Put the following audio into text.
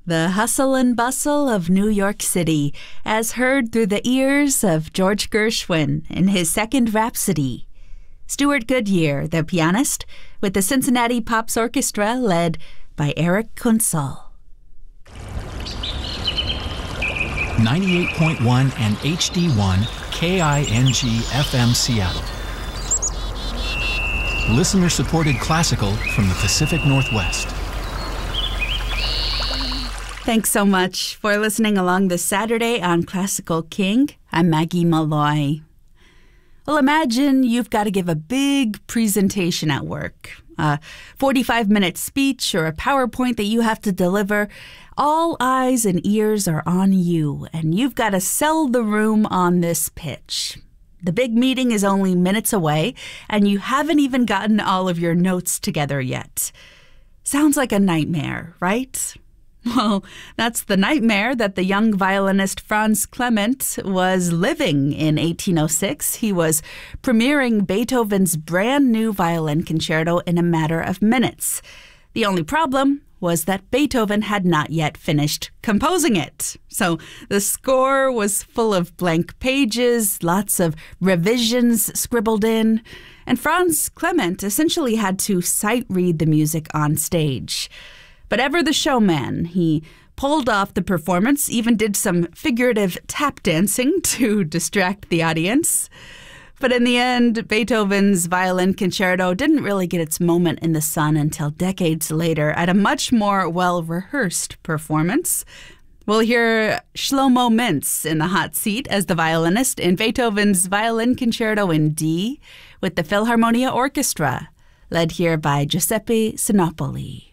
The hustle and bustle of New York City, as heard through the ears of George Gershwin in his second Rhapsody. Stewart Goodyear, the pianist, with the Cincinnati Pops Orchestra led by Eric Kunsel. 98.1 and HD1 KING FM Seattle. Listener-supported classical from the Pacific Northwest. Thanks so much for listening along this Saturday on Classical King. I'm Maggie Malloy. Well, imagine you've got to give a big presentation at work, a 45-minute speech or a PowerPoint that you have to deliver. All eyes and ears are on you, and you've got to sell the room on this pitch. The big meeting is only minutes away, and you haven't even gotten all of your notes together yet. Sounds like a nightmare, right? Well, that's the nightmare that the young violinist Franz Clement was living in 1806. He was premiering Beethoven's brand new violin concerto in a matter of minutes. The only problem was that Beethoven had not yet finished composing it. So the score was full of blank pages, lots of revisions scribbled in, and Franz Clement essentially had to sight read the music on stage. But ever the showman, he pulled off the performance, even did some figurative tap dancing to distract the audience. But in the end, Beethoven's violin concerto didn't really get its moment in the sun until decades later at a much more well-rehearsed performance. We'll hear Shlomo Mintz in the hot seat as the violinist in Beethoven's Violin Concerto in D with the Philharmonia Orchestra, led here by Giuseppe Sinopoli.